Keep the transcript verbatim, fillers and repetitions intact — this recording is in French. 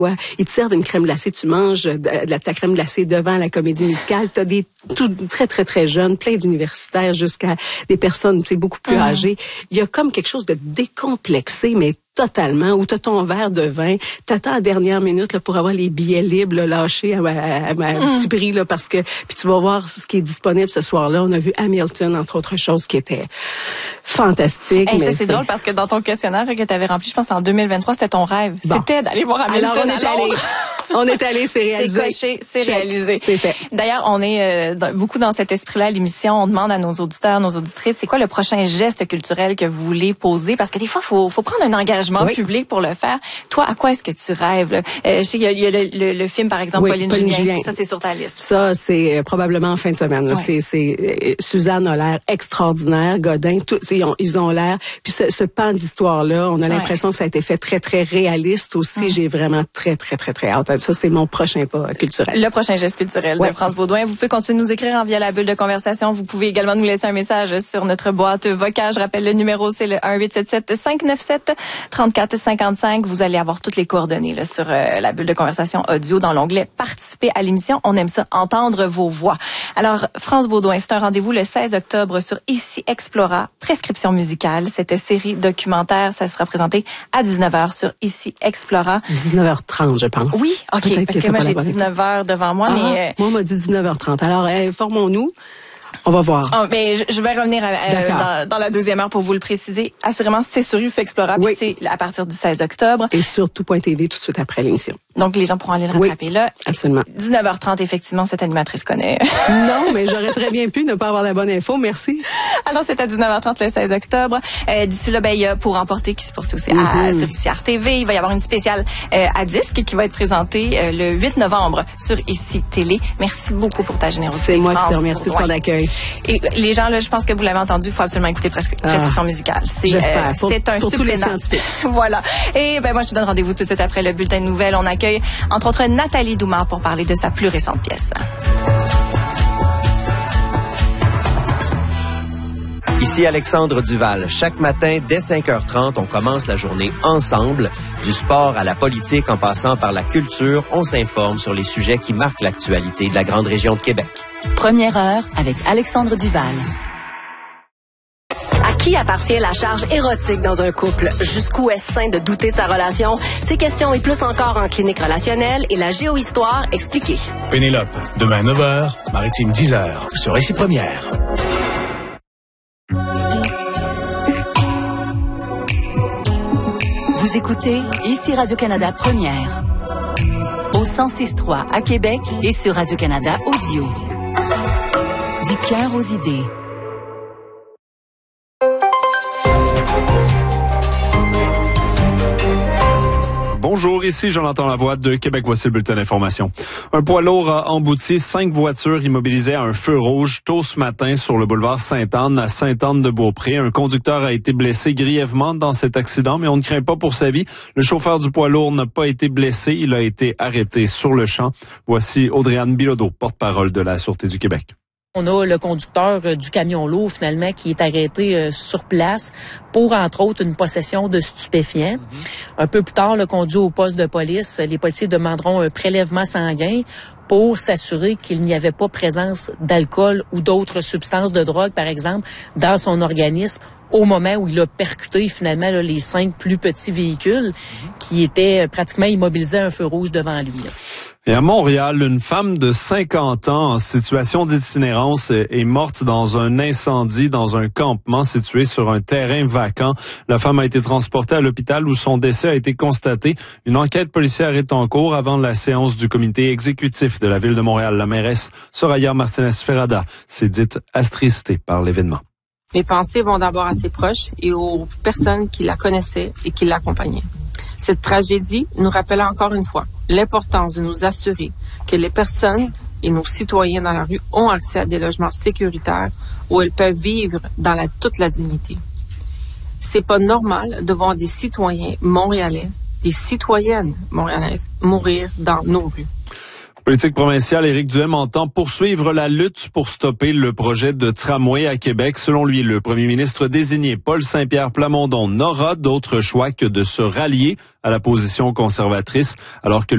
Ils te servent une crème glacée, tu manges de, de ta crème glacée devant la comédie musicale. T'as des tout très très très jeunes, plein d'universitaires jusqu'à des personnes, tu sais, beaucoup plus mmh. âgées. Il y a comme quelque chose de décomplexé, mais totalement, où t'as ton verre de vin, t'attends à la dernière minute là, pour avoir les billets libres là, lâchés à, à, à, à mmh. petit prix là, parce que puis tu vas voir ce qui est disponible ce soir-là. On a vu Hamilton entre autres choses qui était fantastique. Hey, mais ça c'est, c'est drôle parce que dans ton questionnaire que tu avais rempli, je pense en deux mille vingt-trois, c'était ton rêve, bon. C'était d'aller voir Hamilton. Alors on est allé, on est allé, c'est réalisé, c'est coché, c'est Check. réalisé, c'est fait. D'ailleurs, on est euh, dans, beaucoup dans cet esprit-là à l'émission. On demande à nos auditeurs, nos auditrices, c'est quoi le prochain geste culturel que vous voulez poser, parce que des fois, faut faut prendre un engagement oui. public pour le faire. Toi, à quoi est-ce que tu rêves? Là? Euh, je sais qu'il y a, il y a le, le, le film, par exemple, oui, Pauline, Pauline Julien. Julien. Ça, c'est sur ta liste. Ça, c'est euh, probablement en fin de semaine. Là. Oui. C'est, c'est euh, Suzanne a l'air extraordinaire, Godin, tout, ils ont, ils ont l'air. Puis ce, ce pan d'histoire-là, on a l'impression ouais. que ça a été fait très, très réaliste aussi. Hum. J'ai vraiment très, très, très, très hâte. Ça, c'est mon prochain pas culturel. Le prochain geste culturel ouais. de France Baudouin. Vous pouvez continuer de nous écrire en via la bulle de conversation. Vous pouvez également nous laisser un message sur notre boîte vocale. Je rappelle le numéro, c'est le un huit sept sept cinq neuf sept trois quatre cinq cinq. Vous allez avoir toutes les coordonnées là, sur euh, la bulle de conversation audio dans l'onglet participer à l'émission. On aime ça, entendre vos voix. Alors, France Baudouin, c'est un rendez-vous le seize octobre sur Ici Explora, prescription musicale. Cette série documentaire, ça sera présenté à dix-neuf heures sur Ici Explora. dix-neuf heures trente, je pense. Oui, OK, peut-être parce que, que moi, j'ai dix-neuf heures devant moi. Ah, mais euh... moi, on m'a dit dix-neuf heures trente. Alors, informons-nous. On va voir. Oh, mais je, je vais revenir à, euh, dans, dans la deuxième heure pour vous le préciser. Assurément, c'est sur Ici Explora, oui. puis c'est à partir du seize octobre. Et sur tout point T V tout de suite après l'émission. Donc, les gens pourront aller le rattraper oui, là. Absolument. dix-neuf heures trente, effectivement, cette animatrice connaît. Non, mais j'aurais très bien pu ne pas avoir la bonne info. Merci. Alors, c'est à dix-neuf heures trente le seize octobre. Euh, d'ici là, ben, il y a Pour emporter qui se poursuit aussi mm-hmm. à, sur Ici R T V. Il va y avoir une spéciale euh, à disque qui va être présentée euh, le huit novembre sur Ici Télé. Merci beaucoup pour ta générosité. C'est moi France, qui te remercie pour ton accueil. Et les gens, là, je pense que vous l'avez entendu, il faut absolument écouter presque ah, prescription musicale. C'est, j'espère. Euh, pour, c'est un pour tous les scientifiques. Voilà. Et ben moi, je te donne rendez-vous tout de suite après le bulletin de nouvelles. On accueille, entre autres, Nathalie Doumar pour parler de sa plus récente pièce. Ici Alexandre Duval. Chaque matin, dès cinq heures trente, on commence la journée ensemble. Du sport à la politique, en passant par la culture, on s'informe sur les sujets qui marquent l'actualité de la grande région de Québec. Première heure avec Alexandre Duval. À qui appartient la charge érotique dans un couple? Jusqu'où est-ce sain de douter de sa relation? Ces questions et plus encore en clinique relationnelle et la géohistoire expliquée. Pénélope, demain neuf heures, Maritime dix heures, sur Ici Première. Vous écoutez Ici Radio-Canada Première. Au cent six trois à Québec et sur Radio-Canada Audio. Du cœur aux idées. Bonjour, ici Jonathan Lavoie de Québec. Voici le bulletin d'information. Un poids lourd a embouti cinq voitures immobilisées à un feu rouge tôt ce matin sur le boulevard Sainte-Anne à Sainte-Anne-de-Beaupré. Un conducteur a été blessé grièvement dans cet accident, mais on ne craint pas pour sa vie. Le chauffeur du poids lourd n'a pas été blessé. Il a été arrêté sur le champ. Voici Audrey-Anne Bilodeau, porte-parole de la Sûreté du Québec. On a le conducteur du camion lourd, finalement, qui est arrêté euh, sur place pour, entre autres, une possession de stupéfiants. Mm-hmm. Un peu plus tard, le conduit au poste de police. Les policiers demanderont un prélèvement sanguin pour s'assurer qu'il n'y avait pas présence d'alcool ou d'autres substances de drogue, par exemple, dans son organisme au moment où il a percuté, finalement, là, les cinq plus petits véhicules mm-hmm. qui étaient pratiquement immobilisés à un feu rouge devant lui. Là. Et à Montréal, une femme de cinquante ans en situation d'itinérance est morte dans un incendie dans un campement situé sur un terrain vacant. La femme a été transportée à l'hôpital où son décès a été constaté. Une enquête policière est en cours avant la séance du comité exécutif de la Ville de Montréal. La mairesse Soraya Martinez-Ferrada s'est dite attristée par l'événement. Mes pensées vont d'abord à ses proches et aux personnes qui la connaissaient et qui l'accompagnaient. Cette tragédie nous rappelle encore une fois l'importance de nous assurer que les personnes et nos citoyens dans la rue ont accès à des logements sécuritaires où elles peuvent vivre dans la, toute la dignité. C'est pas normal de voir des citoyens montréalais, des citoyennes montréalaises mourir dans nos rues. Politique provinciale, Éric Duhem entend poursuivre la lutte pour stopper le projet de tramway à Québec. Selon lui, le premier ministre désigné Paul Saint-Pierre Plamondon n'aura d'autre choix que de se rallier à la position conservatrice, alors que